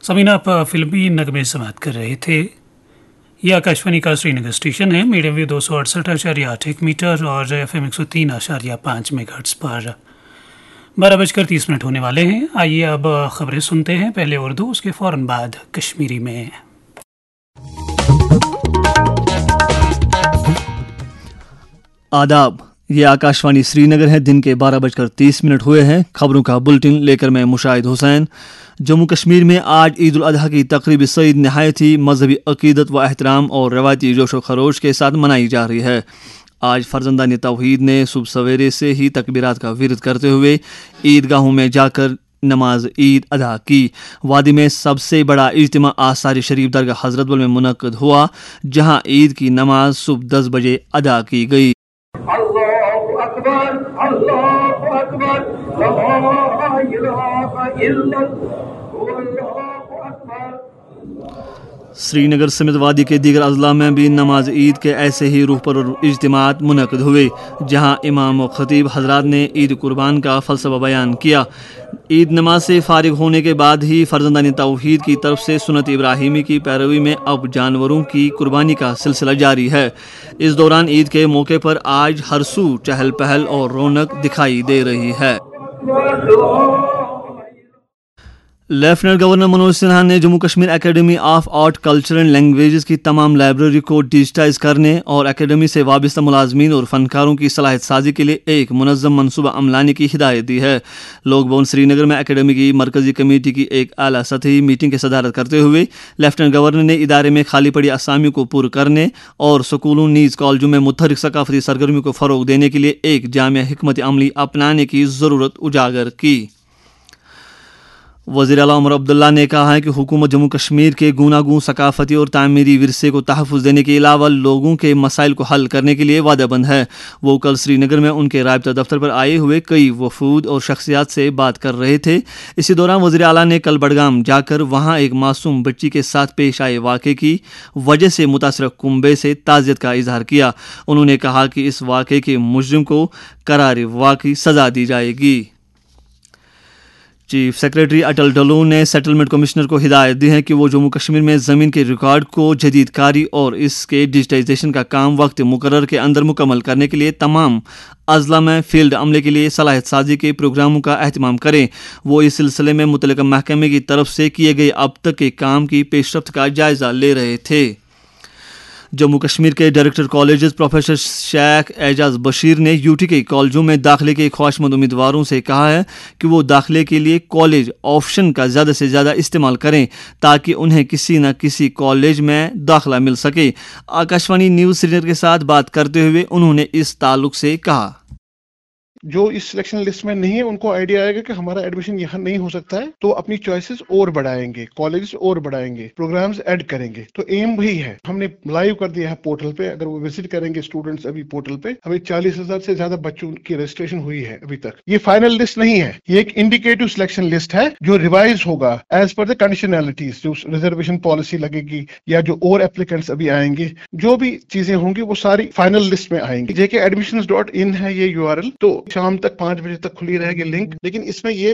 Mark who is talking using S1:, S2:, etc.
S1: समीना, आप फिल्मी नगमे समाप्त कर रहे थे। ये आकाशवाणी का श्रीनगर स्टेशन है। मीडियम वेव 268.8 मीटर और FM 103.5 मेगाहर्ट्ज पर 12:30 होने वाले हैं। आइए अब खबरें सुनते हैं, पहले उर्दू, उसके फौरन बाद कश्मीरी में।
S2: आदाब, ये आकाशवाणी श्रीनगर है। दिन के 12:30 हुए हैं। खबरों का बुलेटिन लेकर मैं मुशाहिद हुसैन। जम्मू कश्मीर में आज ईद उल अजहा की तकरीब सईद नहायत ही मजहबी अकीदत व एहतराम और रवायती जोश व खरोश के साथ मनाई जा रही है। आज फर्जंदान तौहीद ने सुबह सवेरे से ही तकबीरात का विरद करते हुए ईदगाहों में जाकर नमाज ईद अदा की। वादी में सबसे बड़ा इज्तिमा आसारी शरीफ दरगाह हजरतबल में मुनक्कद हुआ, जहां ईद की नमाज सुबह 10 बजे अदा की गई। अल्लाहु अकबर, अल्लाहु अकबर, ला इलाहा इल्लल्लाह। श्रीनगर समेत वादी के दीगर अजला में भी नमाज ईद के ऐसे ही रूह पर इज्तिमात मुनक्कद हुए, जहां इमाम व खतीब हजरात ने ईद कुर्बान का फलसफा बयान किया। ईद नमाज से फारिग होने के बाद ही फर्जंदान तौहीद की तरफ से सुन्नत इब्राहिमी की पैरवी में अब जानवरों की कुर्बानी का सिलसिला जारी है। इस दौरान ईद के मौके पर आज हर सू चहल पहल और रौनक दिखाई दे रही है। लेफ्टिनेंट गवर्नर मनोज सिन्हा ने Jammu Kashmir academy of art, culture and languages की तमाम लाइब्रेरी को डिजिटाइज करने और एकेडमी से वाबस्ता मुलाजमीन और फनकारों की सलाहियत साजी के लिए एक मुनज़्ज़म मनसूबा अमलाने की हिदायत दी है। लोक भवन श्रीनगर में एकेडमी की मरकजी कमेटी की एक आला सतही मीटिंग की सदारत करते हुए लेफ्टिनेंट गवर्नर ने इदारे में खाली पड़ी असामियों को पूरा करने और स्कूलों नीज कॉलेजों में मुतहरिक सकाफती सरगर्मियों को फ़रोग देने के लिए एक जामिया हिकमत अमली अपनाने की ज़रूरत उजागर की। वज़ीर आला उमर अब्दुल्ला ने कहा है कि हुकूमत जम्मू कश्मीर के गूनागून सकाफती और तामीरी विरसे को तहफ़्फ़ुज़ देने के अलावा लोगों के मसाइल को हल करने के लिए वादाबंद है। वो कल श्रीनगर में उनके राबता दफ्तर पर आए हुए कई वफूद और शख्सियात से बात कर रहे थे। इसी दौरान वज़ीर आला ने कल बडगाम जाकर वहाँ एक मासूम बच्ची के साथ पेश आए वाक़े की वजह से मुतासर कुंबे से ताज़ियत का इजहार किया। उन्होंने कहा कि इस वाक़े के मुजरिम को करार वाक़ई सज़ा दी जाएगी। चीफ सेक्रेटरी अटल डल्लू ने सेटलमेंट कमिश्नर को हिदायत दी है कि वो जम्मू कश्मीर में ज़मीन के रिकॉर्ड को जदीदकारी और इसके डिजिटाइजेशन का काम वक्त मुकर्रर के अंदर मुकम्मल करने के लिए तमाम अजला में फील्ड अमले के लिए सलाहियत साजी के प्रोग्रामों का एहतमाम करें। वो इस सिलसिले में मुतल्लिका महकमे की तरफ से किए गए अब तक के काम की पेशरफ्त का जायज़ा ले रहे थे। जम्मू कश्मीर के director colleges professor Sheikh Ejaz Bashir ने यूटी के कॉलेजों में दाखिले के ख्वाहिशमंद उम्मीदवारों से कहा है कि वो दाखिले के लिए कॉलेज ऑप्शन का ज़्यादा से ज़्यादा इस्तेमाल करें ताकि उन्हें किसी न किसी कॉलेज में दाखिला मिल सके। आकाशवाणी न्यूज़ श्रीनगर के साथ बात करते हुए उन्होंने इस ताल्लुक से कहा,
S3: जो इस सिलेक्शन लिस्ट में नहीं है उनको आइडिया आएगा कि हमारा एडमिशन यहाँ नहीं हो सकता है, तो अपनी चॉइसेस और बढ़ाएंगे, कॉलेजेस और बढ़ाएंगे, प्रोग्राम्स ऐड करेंगे। तो एम वही है। हमने लाइव कर दिया है पोर्टल पे, अगर वो विजिट करेंगे स्टूडेंट्स अभी पोर्टल पे, हमें 40,000 से ज्यादा बच्चों की रजिस्ट्रेशन हुई है अभी तक। ये फाइनल लिस्ट नहीं है, ये एक इंडिकेटिव सिलेक्शन लिस्ट है जो रिवाइज होगा एज पर द कंडीशनैलिटीज। जो रिजर्वेशन पॉलिसी लगेगी या जो और एप्लीकेंट्स अभी आएंगे, जो भी चीजें होंगी वो सारी फाइनल लिस्ट में आएंगी। JKadmissions.in है ये URL, तो शाम तक 5 बजे तक खुली रहेगी लिंक। लेकिन इसमें ये